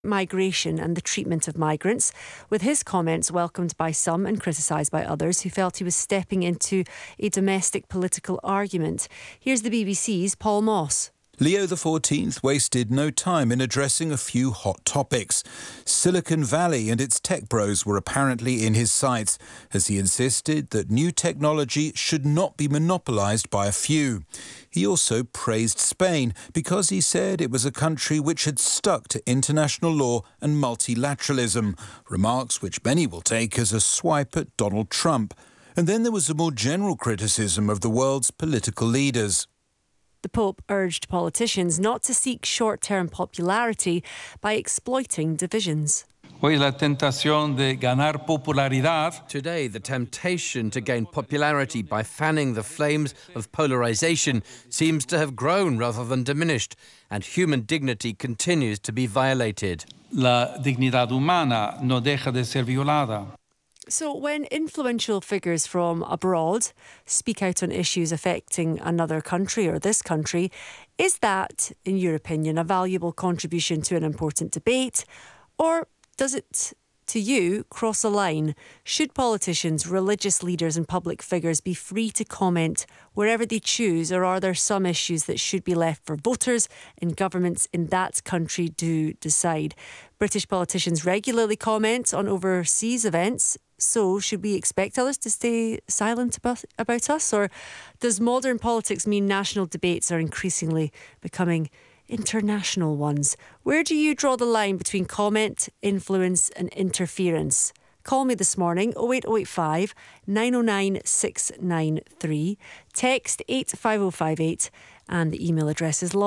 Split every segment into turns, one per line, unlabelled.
migration and the treatment of migrants, with his comments welcomed by some and criticised by others who felt he was stepping into a domestic political argument. Here's the BBC's Paul Moss.
Leo XIV wasted no time in addressing a few hot topics. Silicon Valley and its tech bros were apparently in his sights, as he insisted that new technology should not be monopolised by a few. He also praised Spain because he said it was a country which had stuck to international law and multilateralism, remarks which many will take as a swipe at Donald Trump. And then there was a more general criticism of the world's political leaders.
The Pope urged politicians not to seek short-term popularity by exploiting divisions.
Today,
the temptation to gain popularity by fanning the flames of polarization seems to have grown rather than diminished, and human dignity continues to be violated.
La dignidad humana no deja de ser violada.
So when influential figures from abroad speak out on issues affecting another country or this country, is that, in your opinion, a valuable contribution to an important debate? Or does it, to you, cross a line? Should politicians, religious leaders and public figures be free to comment wherever they choose, or are there some issues that should be left for voters and governments in that country to decide? British politicians regularly comment on overseas events. So should we expect others to stay silent about us? Or does modern politics mean national debates are increasingly becoming international ones? Where do you draw the line between comment, influence and interference? Call me this morning, 08085 909 693. Text 85058 and the email address is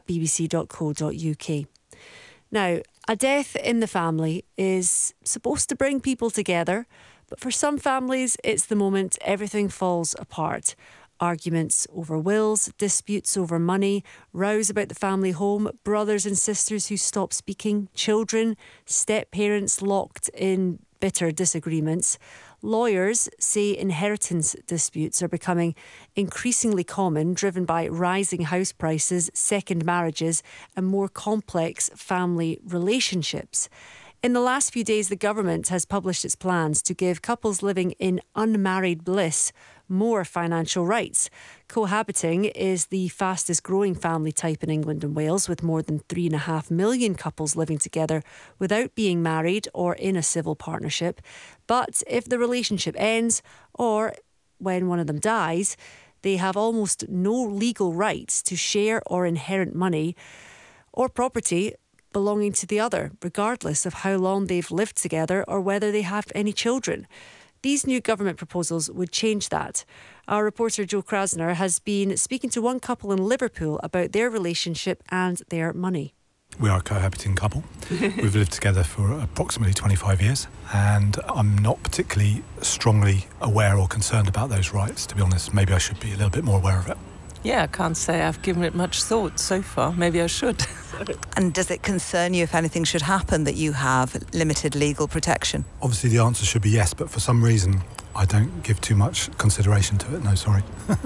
laura@bbc.co.uk. Now, a death in the family is supposed to bring people together, but for some families, it's the moment everything falls apart. Arguments over wills, disputes over money, rows about the family home, brothers and sisters who stop speaking, children, step-parents locked in bitter disagreements. Lawyers say inheritance disputes are becoming increasingly common, driven by rising house prices, second marriages, and more complex family relationships. In the last few days, the government has published its plans to give couples living in unmarried bliss more financial rights. Cohabiting is the fastest growing family type in England and Wales, with more than 3.5 million couples living together without being married or in a civil partnership. But if the relationship ends, or when one of them dies, they have almost no legal rights to share or inherit money or property belonging to the other, regardless of how long they've lived together or whether they have any children. These new government proposals would change that. Our reporter Joe Krasner has been speaking to one couple in Liverpool about their relationship and their money.
We are a cohabiting couple. We've lived together for approximately 25 years, and I'm not particularly strongly aware or concerned about those rights, to be honest. Maybe I should be a little bit more aware of it.
Yeah, I can't say I've given it much thought so far. Maybe I should.
And does it concern you if anything should happen that you have limited legal protection?
Obviously the answer should be yes, but for some reason I don't give too much consideration to it. No, sorry.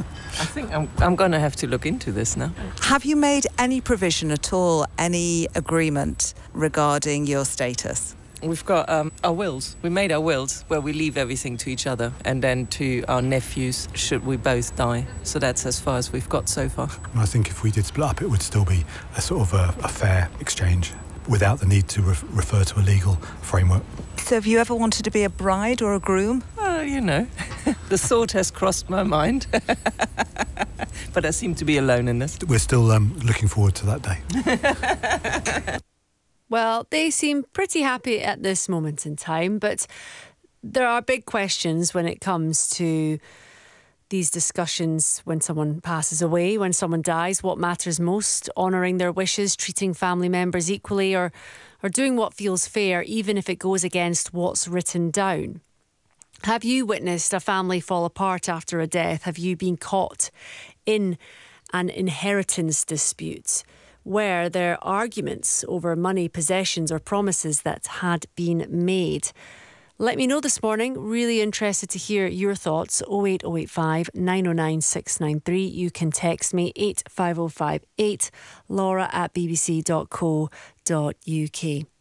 I think I'm going to have to look into this now.
Have you made any provision at all, any agreement regarding your status?
We've got our wills. We made our wills where we leave everything to each other and then to our nephews should we both die. So that's as far as we've got so far.
I think if we did split up, it would still be a sort of a fair exchange without the need to refer to a legal framework.
So have you ever wanted to be a bride or a groom?
You know, the thought has crossed my mind. But I seem to be alone in this.
We're still looking forward to that day.
Well, they seem pretty happy at this moment in time, but there are big questions when it comes to these discussions when someone passes away, when someone dies. What matters most? Honouring their wishes, treating family members equally, or doing what feels fair, even if it goes against what's written down. Have you witnessed a family fall apart after a death? Have you been caught in an inheritance dispute where there are arguments over money, possessions or promises that had been made? Let me know this morning. Really interested to hear your thoughts. 08085 909 693. You can text me 85058 laura@bbc.co.uk.